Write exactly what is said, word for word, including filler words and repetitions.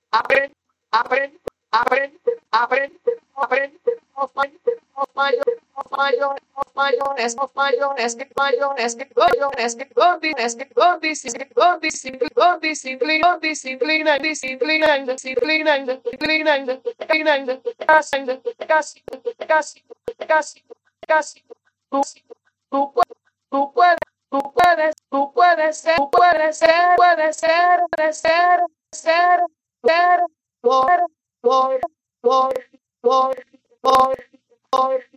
aprende, aprende, aprende, aprende, aprende, los mayores, los mayores, los mayores, los mayores, los mayores, que mayores, que mayores, que gordis, que gordis, que gordis, simple, gordis, simple, gordis, disciplina, disciplina, disciplina, disciplina, disciplina, casi, casi, casi, casi, casi, tú, tú puedes, tú puedes, tú puedes, tú puedes ser, tú puedes ser, puedes ser, puedes ser, ser, ser, Lord, Lord, Lord, Lord, Lord, Lord,